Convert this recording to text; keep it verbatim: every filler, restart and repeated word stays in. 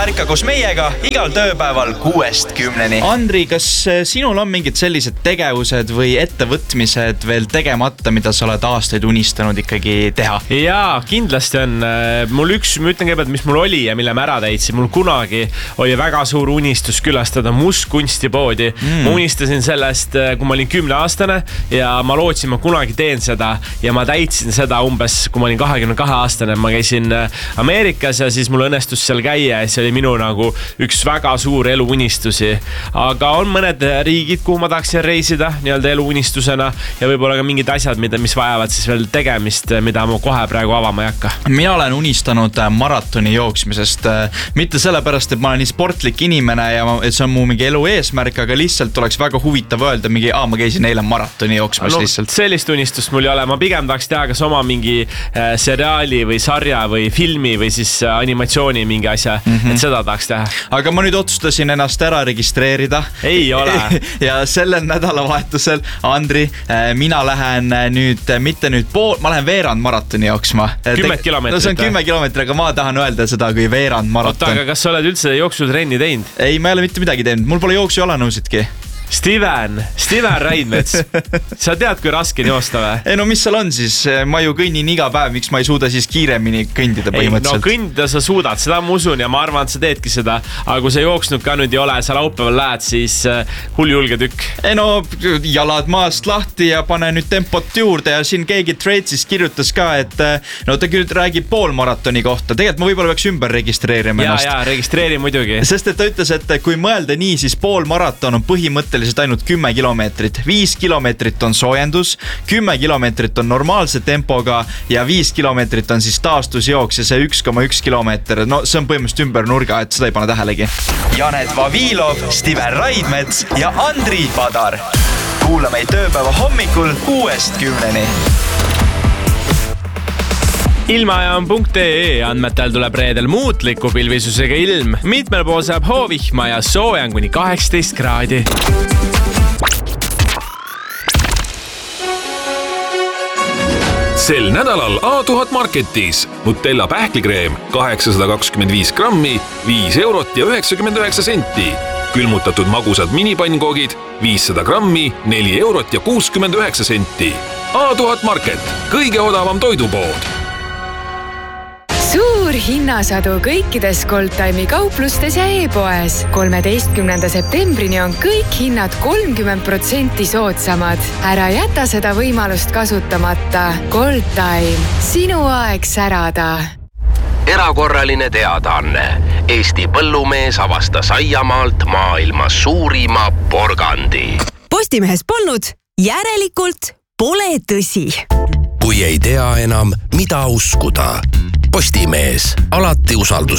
ärka koos meiega igal tööpäeval kuuest kümneni. Andri, kas sinul on mingid sellised tegevused või ettevõtmised veel tegemata, mida sa oled aastaid unistanud ikkagi teha? Jaa, kindlasti on. Mul üks, ma ütlen kõigepealt, mis mul oli ja mille ma ära täitsin. Mul kunagi oli väga suur unistus külastada Must kunstipoodi. Mm. Ma unistasin sellest, kui ma olin kümne aastane ja ma lootsin, ma kunagi teen seda ja ma täitsin seda umbes, kui ma olin kahekümne kahe aastane. Ma käisin Ameerikas ja siis mul õnnestus seal käia ja see oli minu nagu üks väga suur eluunistusi. Aga on mõned riigid, kuhu ma tahaksin reisida nii-öelda eluunistusena ja võib-olla ka mingid asjad, mida, mis vajavad siis veel tegemist, mida ma kohe praegu avama ei hakka. Mina olen unistanud maratoni jooksmisest. Mitte sellepärast, et ma olen nii sportlik inimene ja et see on mu mingi elu eesmärk, aga lihtsalt oleks väga huvitav öelda mingi, aa, ma käisin eile maratoni jooksmas no, lihtsalt. Sellist unistust mul ei ole. Ma pigem tahaks teha kas oma mingi äh, seriaali või sarja või filmi või siis äh, animatsiooni mingi asja, mm-hmm. et seda tahaks teha. Aga ma nüüd otsustasin ennast ära registreerida. Ei ole. ja sellel nädalavahetusel, Andri, mina lähen nüüd, mitte nüüd pool, ma lähen veerand maratoni jooksma. Kümmet kilomeetrit. No see on kümme kilomeetrit, aga ma tahan öelda seda kui veerand maraton. Oota, aga kas sa oled üldse jooksutrenni teinud? Ei, ma ei ole mitte midagi teinud. Mul pole jooksu jalanõusidki. Steven, Steven Raidmets, sa tead, kui raske on joosta või? Ei no mis seal on siis, ma ju kõnnin iga päev, miks ma ei suuda siis kiiremini kõndida põhimõtteliselt. Ei, no kõndida sa suudad, seda ma usun ja ma arvan, et sa teedki seda, aga kui sa jooksnud ka nüüd ei ole, sa laupäeval lähed, siis hull julge tükk. Ei no jalad maast lahti ja pane nüüd tempot juurde ja siin keegi Trade'is kirjutas ka, et no ta küll räägib poolmaratoni kohta, tegelikult ma võib-olla peaks ümber registreerima ennast. Ja, ja, registreeri muidugi. Sest et ta ütles, et kui mõelda nii, siis poolmaraton on põhimõtteliselt ainult kümme kilomeetrit. Viis kilomeetrit on soojendus, kümme kilomeetrit on normaalse tempoga ja viis kilomeetrit on siis taastusjooks ja see üks koma üks kilomeeter. No see on põhimõtteliselt ümber nurga, et seda ei pane tähelegi. Janet Vavilov, Steven Raidmets ja Andri Padar. Kuula meid tööpäeva hommikul kuuest kümneni. Ilmajaam.ee andmetel tuleb reedel muutliku pilvisusega ilm. Mitmel pool saab hoovihma ja sooja kuni kaheksateist kraadi. Sel nädalal A tuhat Marketis Nutella pähklikreem kaheksasada kakskümmend viis grammi, viis eurot ja üheksakümmend üheksa senti. Külmutatud magusad minipannkogid viissada grammi, neli eurot ja kuuskümmend üheksa senti. A tuhat Market, kõige odavam toidupood. Suur hinnasadu kõikides Goldtime'i kauplustes ja e-poes. kolmeteistkümnenda septembrini on kõik hinnad kolmkümmend protsenti soodsamad. Ära jäta seda võimalust kasutamata. Goldtime, sinu aeg särada. Erakorraline teadaanne. Eesti põllumees avastas aiamaalt maailma suurima porgandi. Postimehes polnud, järelikult pole tõsi. Kui ei tea enam, mida uskuda. Postimees, alati usaldus.